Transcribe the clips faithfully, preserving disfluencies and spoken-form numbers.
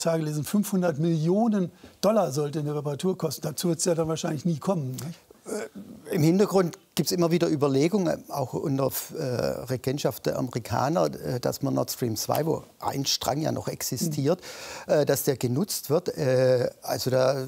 Tage gelesen, fünfhundert Millionen Dollar sollte eine Reparatur kosten. Dazu wird es ja dann wahrscheinlich nie kommen. Nicht? Im Hintergrund gibt es immer wieder Überlegungen, auch unter äh, Regentschaft der Amerikaner, äh, dass man Nord Stream zwei, wo ein Strang ja noch existiert, mhm. äh, dass der genutzt wird. Äh, also da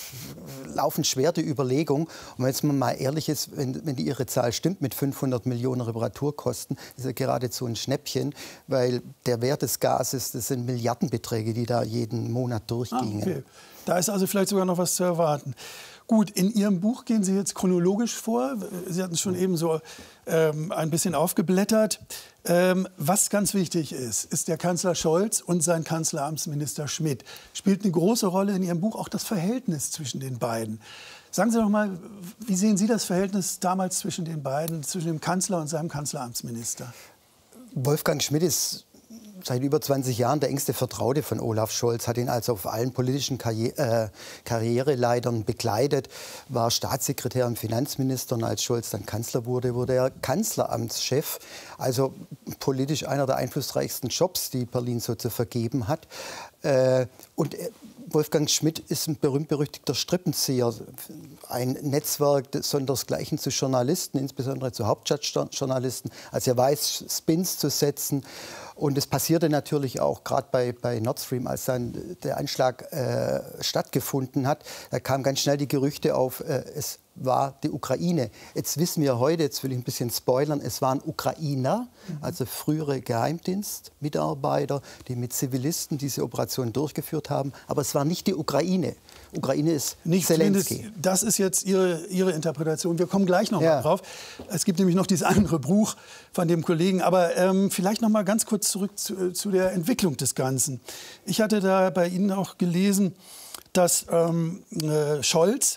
laufen schwer die Überlegungen. Und wenn jetzt mal ehrlich ist, wenn, wenn die ihre Zahl stimmt mit fünfhundert Millionen Reparaturkosten, ist ja geradezu ein Schnäppchen, weil der Wert des Gases, das sind Milliardenbeträge, die da jeden Monat durchgingen. Ah, okay. Da ist also vielleicht sogar noch was zu erwarten. Gut, in Ihrem Buch gehen Sie jetzt chronologisch vor. Sie hatten es schon eben so ähm, ein bisschen aufgeblättert. Ähm, was ganz wichtig ist, ist der Kanzler Scholz und sein Kanzleramtsminister Schmidt. Spielt eine große Rolle in Ihrem Buch auch das Verhältnis zwischen den beiden. Sagen Sie doch mal, wie sehen Sie das Verhältnis damals zwischen den beiden, zwischen dem Kanzler und seinem Kanzleramtsminister? Wolfgang Schmidt ist seit über zwanzig Jahren der engste Vertraute von Olaf Scholz, hat ihn also auf allen politischen Karri äh, Karriereleitern begleitet, war Staatssekretär im Finanzminister und als Scholz dann Kanzler wurde, wurde er Kanzleramtschef. Also politisch einer der einflussreichsten Jobs, die Berlin so zu vergeben hat. Äh, und Wolfgang Schmidt ist ein berühmt-berüchtigter Strippenzieher, ein Netzwerk sondersgleichen zu Journalisten, insbesondere zu Hauptstadtjournalisten. Also er weiß, Spins zu setzen. Und es passierte natürlich auch gerade bei, bei Nord Stream, als dann der Anschlag äh, stattgefunden hat, da kamen ganz schnell die Gerüchte auf, äh, es war die Ukraine. Jetzt wissen wir heute, jetzt will ich ein bisschen spoilern, es waren Ukrainer, mhm. also frühere Geheimdienstmitarbeiter, die mit Zivilisten diese Operation durchgeführt haben. Aber es war nicht die Ukraine. Ukraine ist nicht Zelensky. Das ist jetzt Ihre, Ihre Interpretation. Wir kommen gleich noch ja. mal drauf. Es gibt nämlich noch dieses andere Buch von dem Kollegen. Aber ähm, vielleicht noch mal ganz kurz zurück zu, zu der Entwicklung des Ganzen. Ich hatte da bei Ihnen auch gelesen, dass ähm, äh, Scholz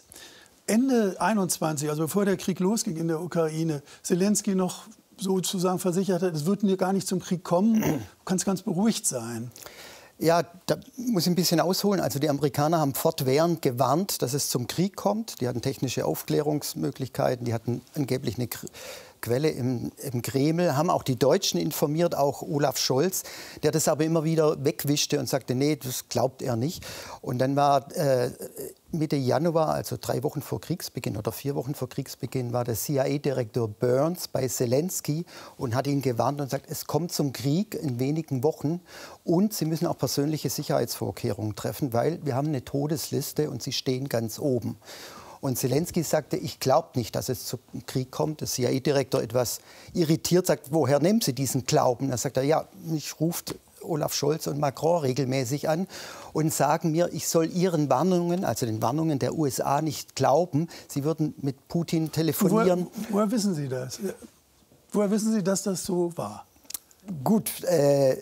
Ende einundzwanzig, also bevor der Krieg losging in der Ukraine, Zelensky noch sozusagen versichert hat, es wird gar nicht zum Krieg kommen. Du kannst ganz beruhigt sein. Ja, da muss ich ein bisschen ausholen. Also die Amerikaner haben fortwährend gewarnt, dass es zum Krieg kommt. Die hatten technische Aufklärungsmöglichkeiten, die hatten angeblich eine Quelle im, im Kreml, haben auch die Deutschen informiert, auch Olaf Scholz, der das aber immer wieder wegwischte und sagte, nee, das glaubt er nicht. Und dann war äh, Mitte Januar, also drei Wochen vor Kriegsbeginn oder vier Wochen vor Kriegsbeginn, war der C I A-Direktor Burns bei Zelensky und hat ihn gewarnt und sagt, es kommt zum Krieg in wenigen Wochen und Sie müssen auch persönliche Sicherheitsvorkehrungen treffen, weil wir haben eine Todesliste und Sie stehen ganz oben. Und Zelensky sagte, ich glaube nicht, dass es zum Krieg kommt. Der C I A-Direktor etwas irritiert sagt, woher nehmen Sie diesen Glauben? Da sagt er, ja, mich ruft Olaf Scholz und Macron regelmäßig an und sagen mir, ich soll ihren Warnungen, also den Warnungen der U S A, nicht glauben. Sie würden mit Putin telefonieren. Woher, woher wissen Sie das? Woher wissen Sie, dass das so war? Gut, äh,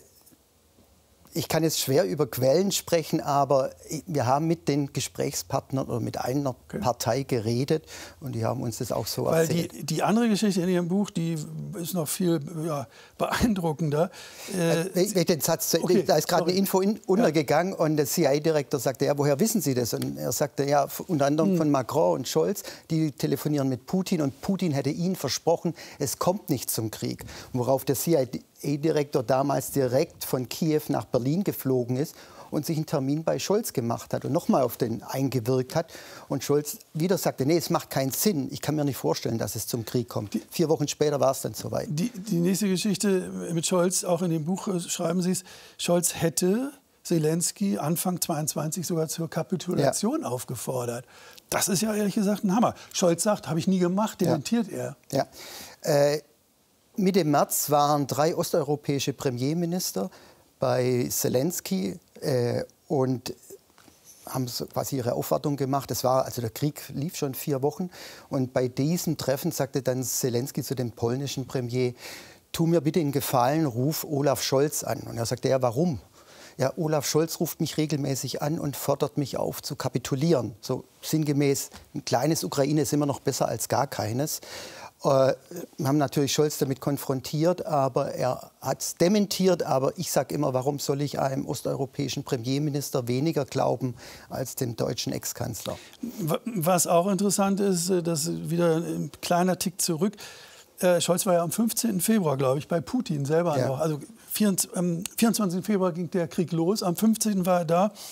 ich kann jetzt schwer über Quellen sprechen, aber wir haben mit den Gesprächspartnern oder mit einer okay. Partei geredet und die haben uns das auch so Weil erzählt. Die, die andere Geschichte in Ihrem Buch, die ist noch viel ja, beeindruckender. Äh, den Satz, okay, da ist gerade eine Info in, untergegangen ja. und der C I A-Direktor sagte, ja, woher wissen Sie das? Und er sagte, ja, unter anderem hm. von Macron und Scholz, die telefonieren mit Putin und Putin hätte ihnen versprochen, es kommt nicht zum Krieg. Worauf der C I A-Direktor damals direkt von Kiew nach Berlin geflogen ist und sich einen Termin bei Scholz gemacht hat und nochmal auf den eingewirkt hat. Und Scholz wieder sagte, nee, es macht keinen Sinn. Ich kann mir nicht vorstellen, dass es zum Krieg kommt. Die, Vier Wochen später war es dann soweit. Die, die nächste Geschichte mit Scholz, auch in dem Buch schreiben Sie es, Scholz hätte Zelensky Anfang zweiundzwanzig sogar zur Kapitulation ja. aufgefordert. Das ist ja ehrlich gesagt ein Hammer. Scholz sagt, habe ich nie gemacht, dementiert ja. er. Ja. Äh, Mitte März waren drei osteuropäische Premierminister bei Zelensky äh, und haben so quasi ihre Aufwartung gemacht. Das war, also der Krieg lief schon vier Wochen. Und bei diesem Treffen sagte dann Zelensky zu dem polnischen Premier, tu mir bitte einen Gefallen, ruf Olaf Scholz an. Und er sagte, ja, warum? Ja, Olaf Scholz ruft mich regelmäßig an und fordert mich auf, zu kapitulieren. So sinngemäß, ein kleines Ukraine ist immer noch besser als gar keines. Wir haben natürlich Scholz damit konfrontiert, aber er hat es dementiert. Aber ich sage immer, warum soll ich einem osteuropäischen Premierminister weniger glauben als dem deutschen Ex-Kanzler? Was auch interessant ist, das ist wieder ein kleiner Tick zurück. Scholz war ja am fünfzehnten Februar, glaube ich, bei Putin selber ja. noch. Also vierundzwanzigsten Februar ging der Krieg los, am fünfzehnten war er da.